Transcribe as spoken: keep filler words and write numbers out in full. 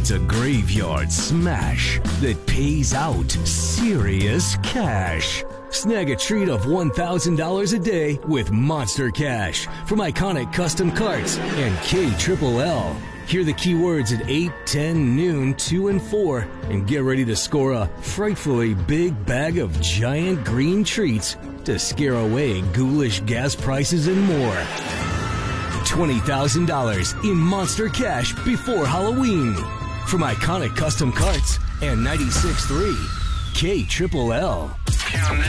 It's a graveyard smash that pays out serious cash. Snag a treat of one thousand dollars a day with Monster Cash from Iconic Custom Carts and K Triple L. Hear the keywords at eight, ten, noon, two, and four, and get ready to score a frightfully big bag of giant green treats to scare away ghoulish gas prices and more. twenty thousand dollars in Monster Cash before Halloween from Iconic Custom Carts and ninety-six point three K Triple L.